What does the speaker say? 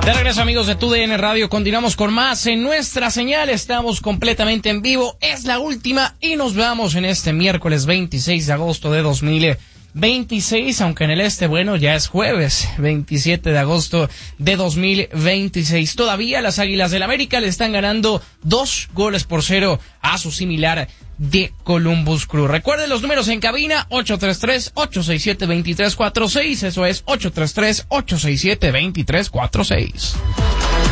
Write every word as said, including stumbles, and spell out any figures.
De regreso, amigos de T U D N Radio, continuamos con más en nuestra señal. Estamos completamente en vivo. Es la última y nos vamos en este miércoles veintiséis de agosto de dos mil veintiséis, aunque en el este, bueno, ya es jueves veintisiete de agosto de dos mil veintiséis. Todavía las Águilas del América le están ganando dos goles por cero a su similar de Columbus Crew. Recuerden los números en cabina: ocho tres tres, ocho seis siete, dos tres cuatro seis. Eso es ocho tres tres, ocho seis siete, dos tres cuatro seis.